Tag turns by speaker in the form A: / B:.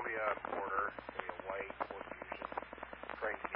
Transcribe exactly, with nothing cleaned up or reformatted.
A: probably a quarter, maybe a white, Ford Fusion, trying to